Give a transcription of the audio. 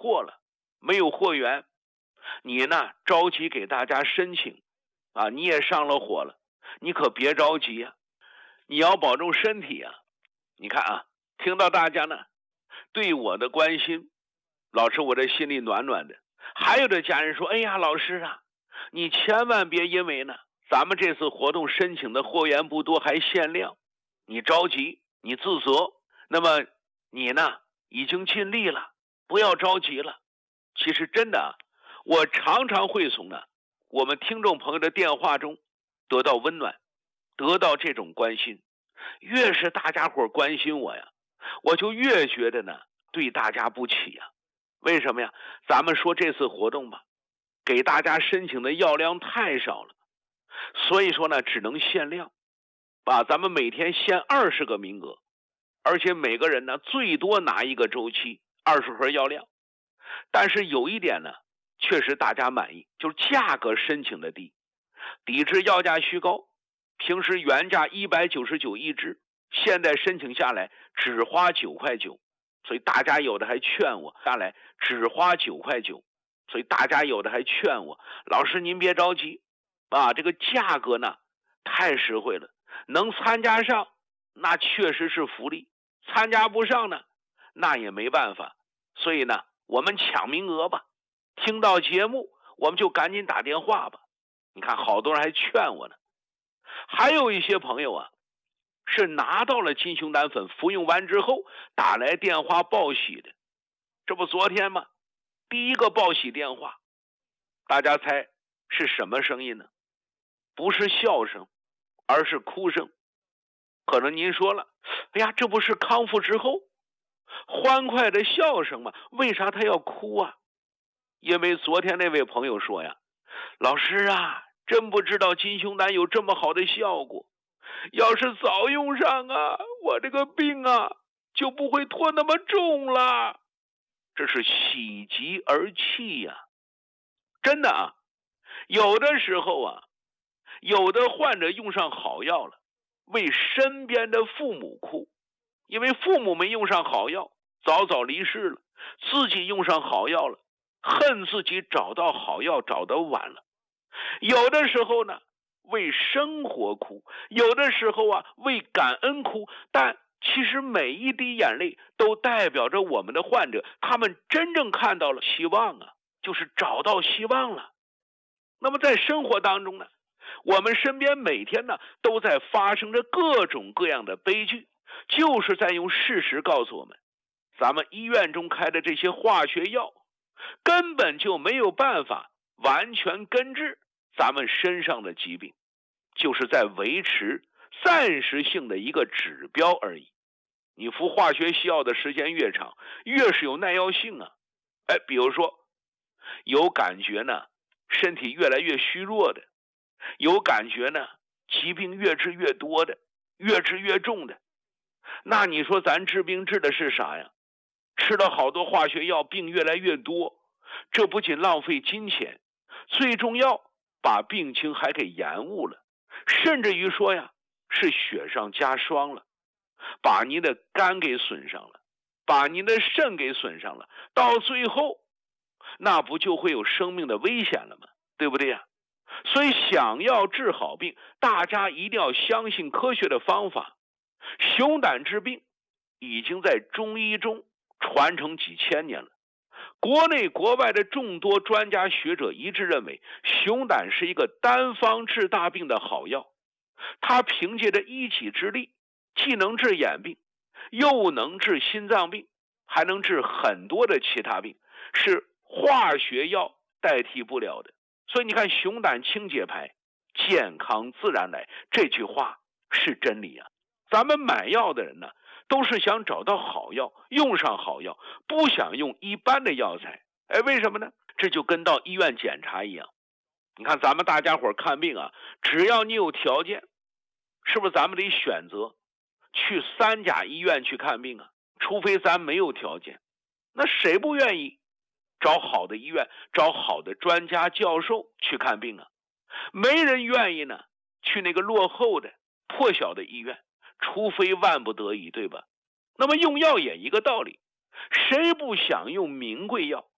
货了，没有货源，你呢着急给大家申请啊，你也上了火了，你可别着急啊，你要保重身体啊。你看啊，听到大家呢对我的关心，老师我这心里暖暖的。还有的家人说，哎呀老师啊，你千万别因为呢咱们这次活动申请的货源不多还限量，你着急你自责，那么你呢已经尽力了，不要着急了。其实真的啊，我常常会从呢我们听众朋友的电话中得到温暖，得到这种关心。越是大家伙关心我呀，我就越觉得呢对大家不起呀。为什么呀？咱们说这次活动吧，给大家申请的药量太少了，所以说呢只能限量，咱们每天限20个名额，而且每个人呢最多拿一个周期20盒药量。但是有一点呢确实大家满意，就是价格申请的低，抵制药价虚高，平时原价199一支，现在申请下来只花9块9，所以大家有的还劝我下来只花9块9，所以大家有的还劝我，老师您别着急这个价格呢太实惠了，能参加上那确实是福利，参加不上呢那也没办法，所以呢我们抢名额吧，听到节目我们就赶紧打电话吧。你看好多人还劝我呢。还有一些朋友啊是拿到了金熊胆粉，服用完之后打来电话报喜的。这不昨天吗？第一个报喜电话，大家猜是什么声音呢？不是笑声，而是哭声。可能您说了，哎呀，这不是康复之后欢快的笑声吗？为啥他要哭啊？因为昨天那位朋友说呀，老师啊，真不知道金熊胆有这么好的效果，要是早用上啊，我这个病啊就不会拖那么重了。这是喜极而泣呀。真的啊，有的时候啊，有的患者用上好药了，为身边的父母哭，因为父母没用上好药，早早离世了，自己用上好药了，恨自己找到好药找得晚了。有的时候呢为生活哭，有的时候啊为感恩哭，但其实每一滴眼泪都代表着我们的患者他们真正看到了希望啊，就是找到希望了。那么在生活当中呢，我们身边每天呢都在发生着各种各样的悲剧，就是在用事实告诉我们，咱们医院中开的这些化学药根本就没有办法完全根治咱们身上的疾病，就是在维持暂时性的一个指标而已。你服化学西药的时间越长，越是有耐药性啊。比如说有感觉呢身体越来越虚弱的，有感觉呢疾病越治越多的，越治越重的，那你说咱治病治的是啥呀？吃了好多化学药，病越来越多，这不仅浪费金钱，最重要把病情还给延误了，甚至于说呀是雪上加霜了，把您的肝给损伤了，把您的肾给损伤了，到最后那不就会有生命的危险了吗？对不对呀？所以想要治好病，大家一定要相信科学的方法。熊胆治病已经在中医中传承几千年了，国内国外的众多专家学者一致认为，熊胆是一个单方治大病的好药。它凭借着一己之力，既能治眼病，又能治心脏病，还能治很多的其他病，是化学药代替不了的。所以你看，熊胆清洁牌，健康自然来，这句话是真理啊。咱们买药的人呢，都是想找到好药，用上好药，不想用一般的药材。为什么呢？这就跟到医院检查一样。你看咱们大家伙看病啊，只要你有条件，是不是咱们得选择去3甲医院去看病啊？除非咱没有条件，那谁不愿意找好的医院，找好的专家教授去看病啊？没人愿意呢去那个落后的破小的医院，除非万不得已，对吧？那么用药也一个道理，谁不想用名贵药？